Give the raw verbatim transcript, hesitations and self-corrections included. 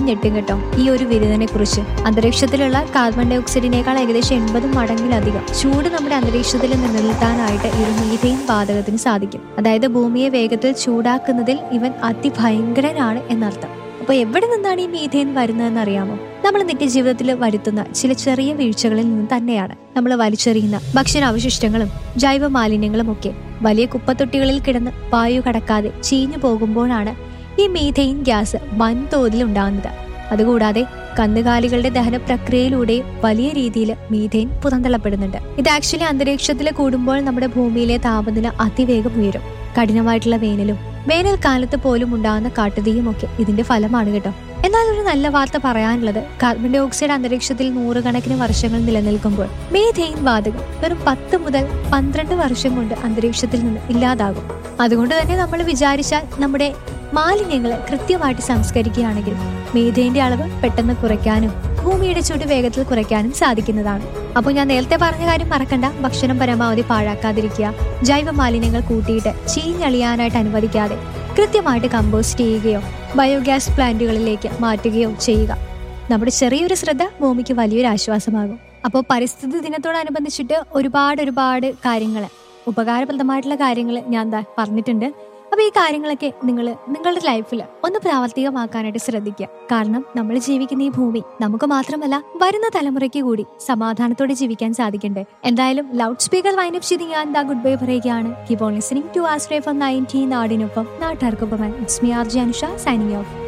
ഞെട്ടും കേട്ടോ ഈ ഒരു വിരുദിനെ കുറിച്ച്. അന്തരീക്ഷത്തിലുള്ള കാർബൺ ഡൈ ഓക്സൈഡിനേക്കാൾ ഏകദേശം എൺപത് മടങ്ങിലധികം ചൂട് നമ്മുടെ അന്തരീക്ഷത്തിൽ നിലനിർത്താനായിട്ട് ഈ ഒരു മീഥെയിൻ വാതകത്തിന് സാധിക്കും. അതായത് ഭൂമിയെ വേഗത്തിൽ ചൂടാക്കുന്നതിൽ ഇവൻ അതിഭയങ്കരനാണ് എന്നർത്ഥം. അപ്പൊ എവിടെ നിന്നാണ് ഈ മീഥെയിൻ വരുന്നതെന്ന് അറിയാമോ? നമ്മൾ നിത്യജീവിതത്തിൽ വരുത്തുന്ന ചില ചെറിയ വീഴ്ചകളിൽ നിന്ന് തന്നെയാണ്. നമ്മൾ വലിച്ചെറിയുന്ന ഭക്ഷണാവശിഷ്ടങ്ങളും ജൈവ മാലിന്യങ്ങളും ഒക്കെ വലിയ കുപ്പത്തൊട്ടികളിൽ കിടന്ന് വായു കടക്കാതെ ചീഞ്ഞു പോകുമ്പോഴാണ് ഈ മീഥെയിൻ ഗ്യാസ് വൻതോതിൽ ഉണ്ടാകുന്നത്. അതുകൂടാതെ കന്നുകാലികളുടെ ദഹന പ്രക്രിയയിലൂടെ വലിയ രീതിയിൽ മീഥെയിൻ പുറന്തള്ളപ്പെടുന്നുണ്ട്. ഇത് ആക്ച്വലി അന്തരീക്ഷത്തിൽ കൂടുമ്പോൾ നമ്മുടെ ഭൂമിയിലെ താപനില അതിവേഗം ഉയരും. കഠിനമായിട്ടുള്ള വേനലും വേനൽക്കാലത്ത് പോലും ഉണ്ടാകുന്ന കാട്ടുതീയും ഒക്കെ ഇതിന്റെ ഫലമാണ് കേട്ടോ. എന്നാൽ ഒരു നല്ല വാർത്ത പറയാനുള്ളത്, കാർബൺ ഡൈ ഓക്സൈഡ് അന്തരീക്ഷത്തിൽ നൂറുകണക്കിന് വർഷങ്ങൾ നിലനിൽക്കുമ്പോൾ മീഥെയിൻ വാതകം വെറും പത്ത് മുതൽ പന്ത്രണ്ട് വർഷം കൊണ്ട് അന്തരീക്ഷത്തിൽ നിന്ന് ഇല്ലാതാകും. അതുകൊണ്ട് തന്നെ നമ്മൾ വിചാരിച്ചാൽ നമ്മുടെ മാലിന്യങ്ങൾ കൃത്യമായിട്ട് സംസ്കരിക്കുകയാണെങ്കിൽ മീഥെയിന്റെ അളവ് പെട്ടെന്ന് കുറയ്ക്കാനും ഭൂമിയുടെ ചൂട് വേഗത്തിൽ കുറയ്ക്കാനും സാധിക്കുന്നതാണ്. അപ്പോൾ ഞാൻ നേരത്തെ പറഞ്ഞ കാര്യം മറക്കണ്ട. ഭക്ഷണം പരമാവധി പാഴാക്കാതിരിക്കുക. ജൈവ മാലിന്യങ്ങൾ കൂട്ടിയിട്ട് ചീഞ്ഞളിയാനായിട്ട് അനുവദിക്കാതെ കൃത്യമായിട്ട് കമ്പോസ്റ്റ് ചെയ്യുകയോ ബയോഗ്യാസ് പ്ലാന്റുകളിലേക്ക് മാറ്റുകയോ ചെയ്യുക. നമ്മുടെ ചെറിയൊരു ശ്രദ്ധ ഭൂമിക്ക് വലിയൊരു ആശ്വാസമാകും. അപ്പോൾ പരിസ്ഥിതി ദിനത്തോടനുബന്ധിച്ചിട്ട് ഒരുപാട് ഒരുപാട് കാര്യങ്ങൾ, ഉപകാരപ്രദമായിട്ടുള്ള കാര്യങ്ങൾ ഞാൻ എന്താ പറഞ്ഞിട്ടുണ്ട്. അപ്പൊ ഈ കാര്യങ്ങളൊക്കെ നിങ്ങൾ നിങ്ങളുടെ ലൈഫിൽ ഒന്ന് പ്രാവർത്തികമാക്കാനായിട്ട് ശ്രദ്ധിക്കുക. കാരണം നമ്മൾ ജീവിക്കുന്ന ഈ ഭൂമി നമുക്ക് മാത്രമല്ല വരുന്ന തലമുറയ്ക്ക് കൂടി സമാധാനത്തോടെ ജീവിക്കാൻ സാധിക്കണ്ടേ. എന്തായാലും ലൗഡ് സ്പീക്കർ വൈൻഡപ്പ് ചെയ്ത് ഞാൻ എന്താ ഗുഡ് ബൈ പറയുകയാണ്. Keep on listening to Ashraya from ninety നാടിനൊപ്പം നാട്ടുകാർക്കൊപ്പം. It's me R J Anusha signing off.